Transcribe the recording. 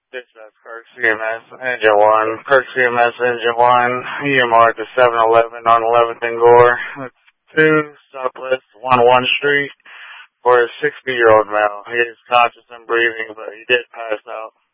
Dispatch Kirk CMS Engine 1. Kirk CMS Engine 1. EMR at the 7-Eleven on 11th and Gore. It's 2 Southwest 1 Street for a 60-year-old male. He is conscious and breathing, but he did pass out.